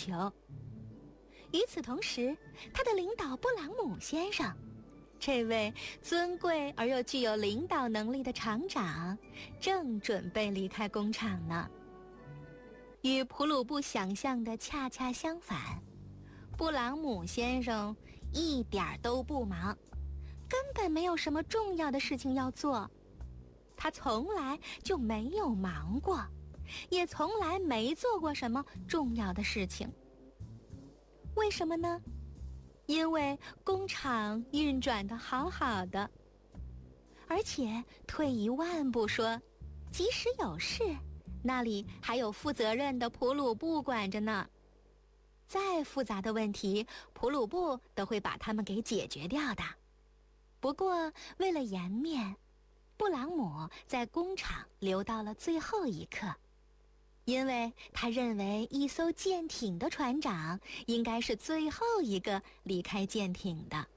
求。与此同时，他的领导布朗姆先生，这位尊贵而又具有领导能力的厂长，正准备离开工厂呢。与普鲁布想象的恰恰相反，布朗姆先生一点都不忙，根本没有什么重要的事情要做。他从来就没有忙过，也从来没做过什么重要的事情。为什么呢？因为工厂运转得好好的，而且退一万步说，即使有事，那里还有负责任的普鲁布管着呢。再复杂的问题，普鲁布都会把它们给解决掉的。不过，为了颜面，布朗姆在工厂留到了最后一刻，因为他认为一艘舰艇的船长应该是最后一个离开舰艇的。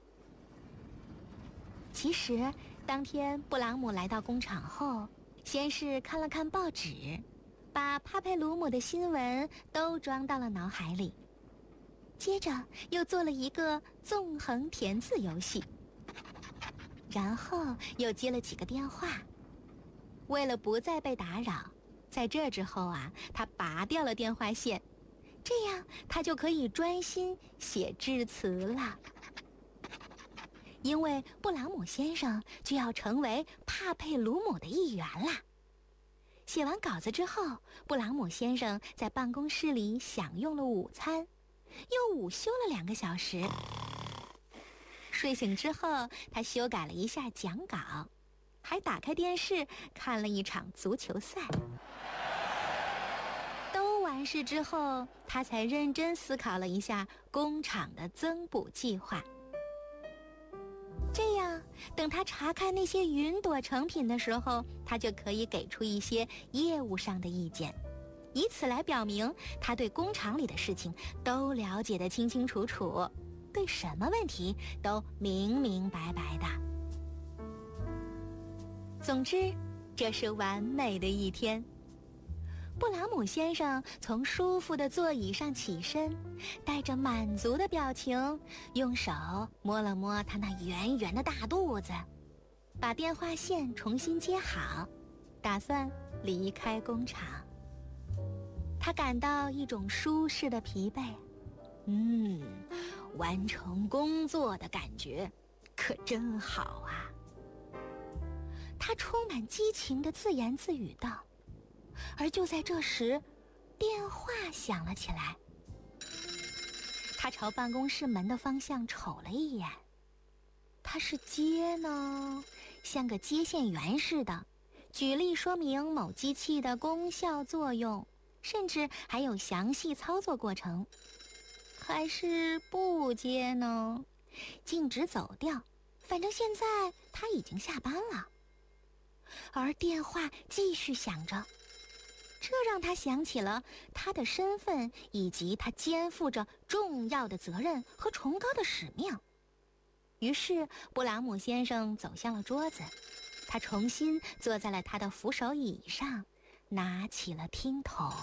其实，当天布朗姆来到工厂后，先是看了看报纸，把帕佩鲁姆的新闻都装到了脑海里，接着又做了一个纵横填字游戏，然后又接了几个电话。为了不再被打扰，在这之后啊，他拔掉了电话线，这样他就可以专心写致辞了。因为布朗姆先生就要成为帕佩鲁姆的一员啦。写完稿子之后，布朗姆先生在办公室里享用了午餐，又午休了2个小时。睡醒之后，他修改了一下讲稿，还打开电视看了一场足球赛。都完事之后，他才认真思考了一下工厂的增补计划。这样，等他查看那些云朵成品的时候，他就可以给出一些业务上的意见，以此来表明他对工厂里的事情都了解得清清楚楚，对什么问题都明明白白的。总之，这是完美的一天。布朗姆先生从舒服的座椅上起身，带着满足的表情，用手摸了摸他那圆圆的大肚子，把电话线重新接好，打算离开工厂。他感到一种舒适的疲惫，完成工作的感觉可真好啊。他充满激情地自言自语道。而就在这时，电话响了起来。他朝办公室门的方向瞅了一眼，他是接呢，像个接线员似的，举例说明某机器的功效作用，甚至还有详细操作过程。还是不接呢，径直走掉，反正现在他已经下班了。而电话继续响着，这让他想起了他的身份，以及他肩负着重要的责任和崇高的使命。于是布朗姆先生走向了桌子，他重新坐在了他的扶手椅上，拿起了听筒。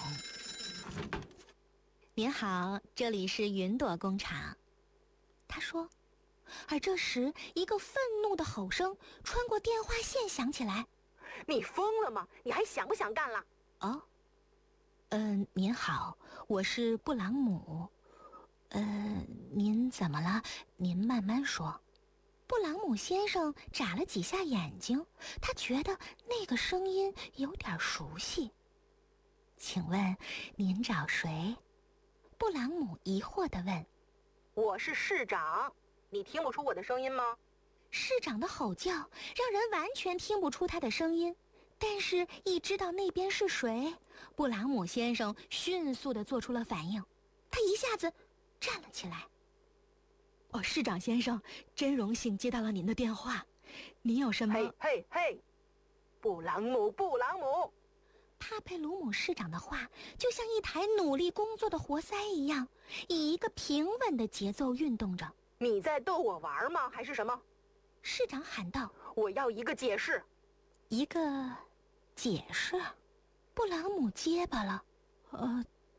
您好，这里是云朵工厂，他说。而这时，一个愤怒的吼声穿过电话线响起来。 你疯了吗？你还想不想干了？ 哦，您好，我是布朗姆。您怎么了？您慢慢说。布朗姆先生眨了几下眼睛，他觉得那个声音有点熟悉。请问您找谁？布朗姆疑惑地问。 我是市长，你听不出我的声音吗？ 市长的吼叫让人完全听不出他的声音，但是一知道那边是谁，布朗姆先生迅速地做出了反应，他一下子站了起来。市长先生，真荣幸接到了您的电话，您有什么？ 嘿，布朗姆， 帕佩鲁姆市长的话就像一台努力工作的活塞一样，以一个平稳的节奏运动着。 你在逗我玩吗？还是什么？ 市长喊道。 我要一个解释。 一个解释？布朗姆结巴了。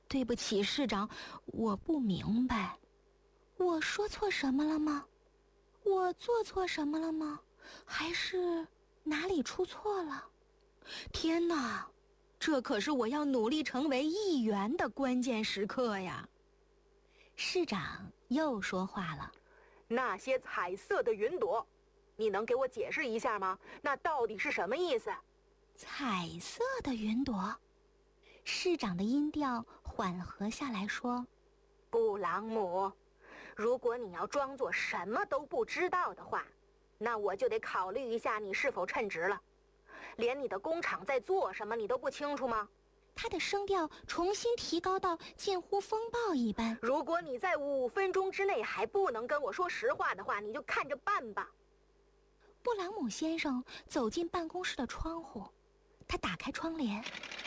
对不起，市长，我不明白，我说错什么了吗？我做错什么了吗？还是哪里出错了？天哪，这可是我要努力成为议员的关键时刻呀！市长又说话了： 那些彩色的云朵，你能给我解释一下吗？那到底是什么意思？ 彩色的云朵。市长的音调缓和下来说： 布朗姆，如果你要装作什么都不知道的话，那我就得考虑一下你是否称职了。连你的工厂在做什么你都不清楚吗？ 他的声调重新提高到近乎风暴一般。 如果你在5分钟之内还不能跟我说实话的话，你就看着办吧。 布朗姆先生走进办公室的窗户，他打开窗帘。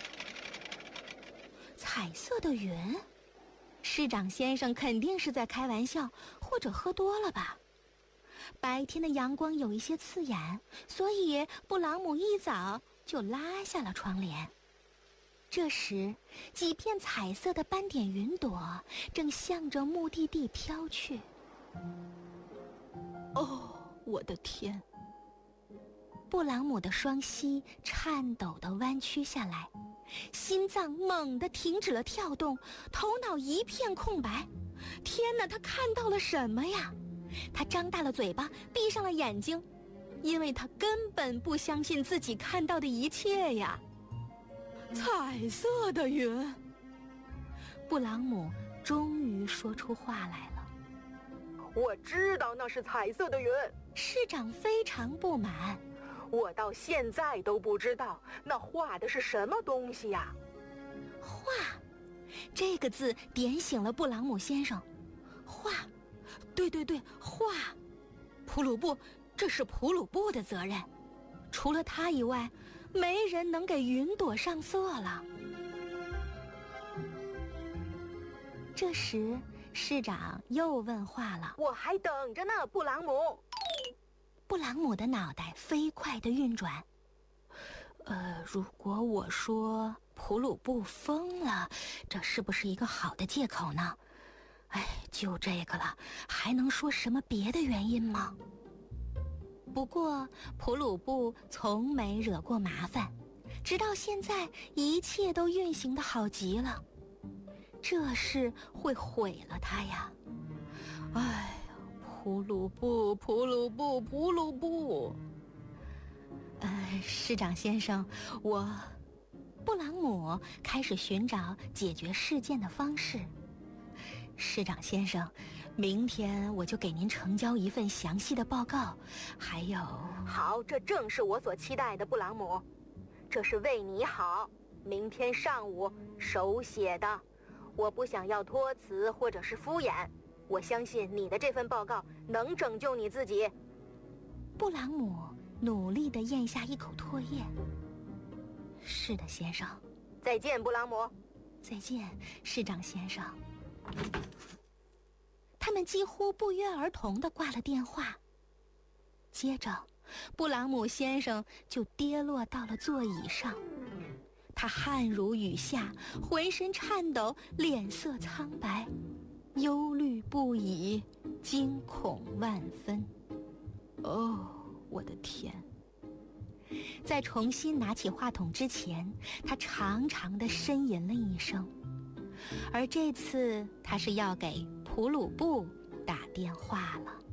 彩色的云，市长先生肯定是在开玩笑，或者喝多了吧。白天的阳光有一些刺眼，所以布朗姆一早就拉下了窗帘。这时，几片彩色的斑点云朵正向着目的地飘去。哦，我的天！布朗姆的双膝颤抖地弯曲下来，心脏猛地停止了跳动，头脑一片空白。天哪，他看到了什么呀？他张大了嘴巴，闭上了眼睛，因为他根本不相信自己看到的一切呀。彩色的云，布朗姆终于说出话来了。 我知道那是彩色的云。 市长非常不满。 我到现在都不知道那画的是什么东西呀。 画，这个字点醒了布朗姆先生。画，对，画。普鲁布，这是普鲁布的责任。除了他以外，没人能给云朵上色了。这时，市长又问话了： 我还等着呢，布朗姆。 布朗姆的脑袋飞快地运转。如果我说普鲁布疯了，这是不是一个好的借口呢？就这个了，还能说什么别的原因吗？不过普鲁布从没惹过麻烦，直到现在一切都运行得好极了。这事会毁了他呀！普鲁布，市长先生，布朗姆开始寻找解决事件的方式。市长先生，明天我就给您呈交一份详细的报告，还有…… 好，这正是我所期待的，布朗姆。这是为你好，明天上午手写的。我不想要托辞或者是敷衍。我相信你的这份报告能拯救你自己。 布朗姆努力地咽下一口唾液。是的，先生。 再见，布朗姆。 再见，市长先生。他们几乎不约而同地挂了电话。接着，布朗姆先生就跌落到了座椅上。他汗如雨下，浑身颤抖，脸色苍白，忧虑不已，惊恐万分。哦，我的天！在重新拿起话筒之前，他长长的呻吟了一声。而这次他是要给普鲁布打电话了。